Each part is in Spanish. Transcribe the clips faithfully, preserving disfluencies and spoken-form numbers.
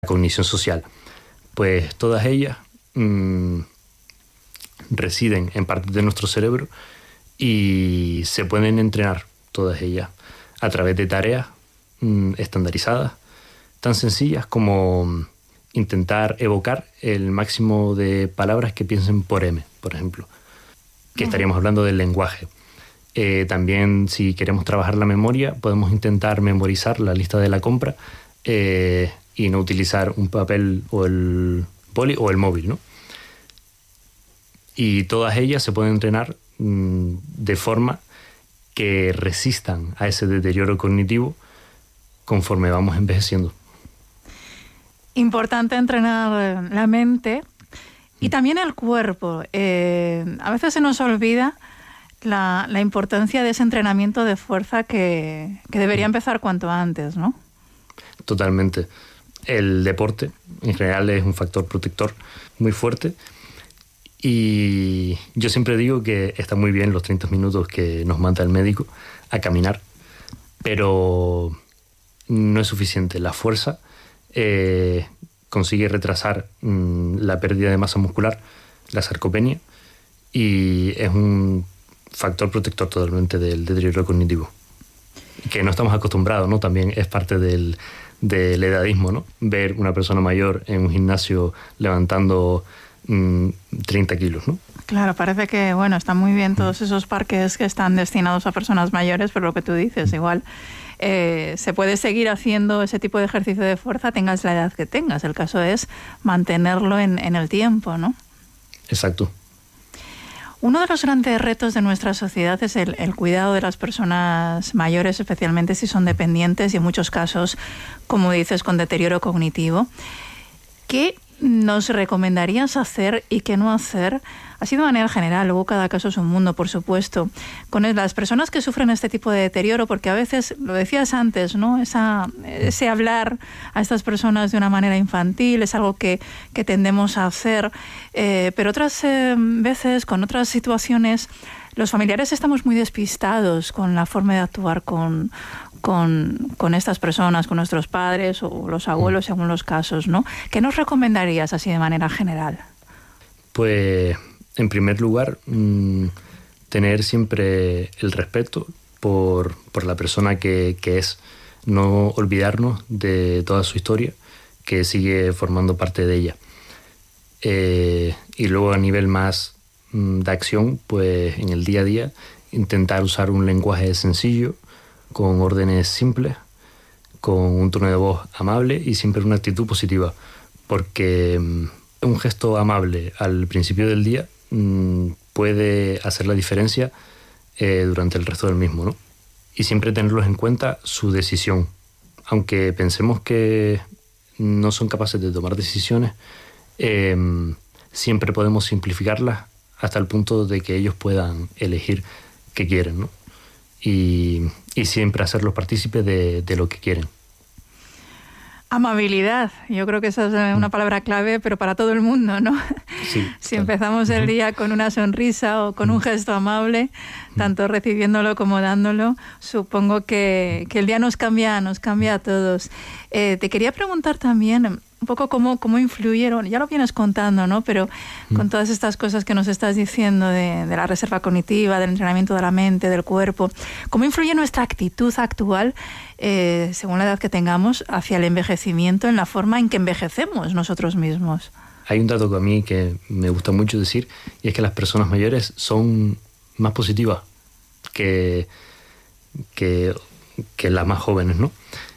cognición social. Pues todas ellas mmm, residen en partes de nuestro cerebro y se pueden entrenar todas ellas a través de tareas mmm, estandarizadas, tan sencillas como intentar evocar el máximo de palabras que piensen por M, por ejemplo, que estaríamos hablando del lenguaje. Eh, también, si queremos trabajar la memoria, podemos intentar memorizar la lista de la compra eh, y no utilizar un papel o el boli o el móvil, ¿no? Y todas ellas se pueden entrenar mmm, de forma que resistan a ese deterioro cognitivo conforme vamos envejeciendo. Importante entrenar la mente y también el cuerpo. Eh, a veces se nos olvida la, la importancia de ese entrenamiento de fuerza que, que debería empezar cuanto antes, ¿no? Totalmente. El deporte, en general, es un factor protector muy fuerte y yo siempre digo que está muy bien los treinta minutos que nos manda el médico a caminar, pero no es suficiente. La fuerza eh, consigue retrasar mmm, la pérdida de masa muscular, la sarcopenia, y es un factor protector totalmente del deterioro cognitivo, que no estamos acostumbrados, ¿no? También es parte del, del edadismo, ¿no? Ver una persona mayor en un gimnasio levantando mmm, treinta kilos, ¿no? Claro, parece que, bueno, están muy bien todos esos parques que están destinados a personas mayores, pero lo que tú dices, igual eh, se puede seguir haciendo ese tipo de ejercicio de fuerza, tengas la edad que tengas. El caso es mantenerlo en, en el tiempo, ¿no? Exacto. Uno de los grandes retos de nuestra sociedad es el, el cuidado de las personas mayores, especialmente si son dependientes y en muchos casos, como dices, con deterioro cognitivo. ¿Qué nos recomendarías hacer y qué no hacer? Así de manera general, luego cada caso es un mundo, por supuesto, con las personas que sufren este tipo de deterioro, porque a veces, lo decías antes, ¿no? Esa, ese hablar a estas personas de una manera infantil es algo que, que tendemos a hacer, eh, pero otras eh, veces, con otras situaciones, los familiares estamos muy despistados con la forma de actuar con, con, con estas personas, con nuestros padres o los abuelos, según los casos, ¿no? ¿Qué nos recomendarías así de manera general? Pues, en primer lugar, mmm, tener siempre el respeto por, por la persona que, que es, no olvidarnos de toda su historia, que sigue formando parte de ella. Eh, y luego a nivel más mmm, de acción, pues en el día a día, intentar usar un lenguaje sencillo, con órdenes simples, con un tono de voz amable y siempre una actitud positiva, porque mmm, un gesto amable al principio del día mmm, puede hacer la diferencia eh, durante el resto del mismo, ¿no? Y siempre tenerlos en cuenta su decisión. Aunque pensemos que no son capaces de tomar decisiones, eh, siempre podemos simplificarlas hasta el punto de que ellos puedan elegir qué quieren, ¿no? Y, y siempre hacerlos partícipes de, de lo que quieren. Amabilidad, yo creo que esa es una palabra clave, pero para todo el mundo, ¿no? Sí, si claro. empezamos el día con una sonrisa o con un gesto amable, tanto recibiéndolo como dándolo, supongo que, que el día nos cambia, nos cambia a todos. Eh, te quería preguntar también un poco cómo, cómo influyeron, ya lo vienes contando, ¿no? Pero con todas estas cosas que nos estás diciendo de, de la reserva cognitiva, del entrenamiento de la mente, del cuerpo, ¿cómo influye nuestra actitud actual, eh, según la edad que tengamos, hacia el envejecimiento, en la forma en que envejecemos nosotros mismos? Hay un dato que a mí que me gusta mucho decir, y es que las personas mayores son más positivas que, que, que las más jóvenes, ¿no?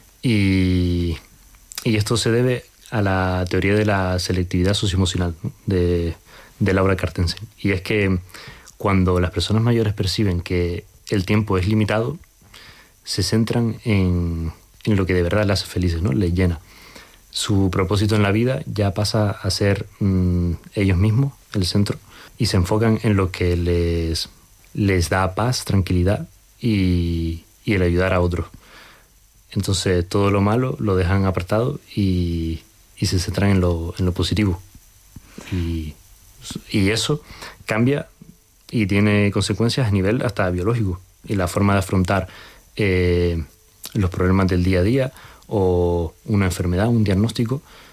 Y, y esto se debe a la teoría de la selectividad socioemocional, ¿no? de, de Laura Carstensen. Y es que cuando las personas mayores perciben que el tiempo es limitado, se centran en, en lo que de verdad les hace felices, ¿no? Les llena. Su propósito en la vida ya pasa a ser mmm, ellos mismos, el centro, y se enfocan en lo que les, les da paz, tranquilidad y, y el ayudar a otros. Entonces todo lo malo lo dejan apartado y, y se centran en lo, en lo positivo. Y, y eso cambia y tiene consecuencias a nivel hasta biológico. Y la forma de afrontar eh, los problemas del día a día o una enfermedad, un diagnóstico,